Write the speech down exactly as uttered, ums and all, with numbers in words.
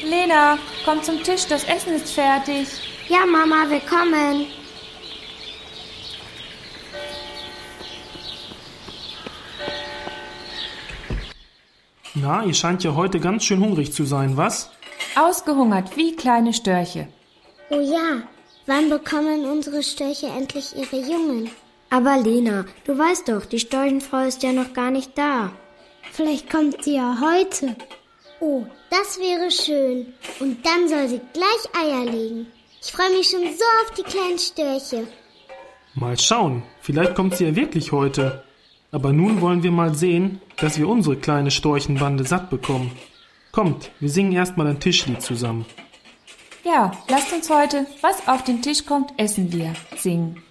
Lena, komm zum Tisch, das Essen ist fertig. Ja, Mama, wir kommen. Na, ihr scheint ja heute ganz schön hungrig zu sein, was? Ausgehungert wie kleine Störche. Oh ja, wann bekommen unsere Störche endlich ihre Jungen? Aber Lena, du weißt doch, die Storchenfrau ist ja noch gar nicht da. Vielleicht kommt sie ja heute. Oh, das wäre schön. Und dann soll sie gleich Eier legen. Ich freue mich schon so auf die kleinen Störche. Mal schauen, vielleicht kommt sie ja wirklich heute. Aber nun wollen wir mal sehen, dass wir unsere kleine Storchenbande satt bekommen. Kommt, wir singen erstmal ein Tischlied zusammen. Ja, lasst uns heute, was auf den Tisch kommt, essen wir, singen.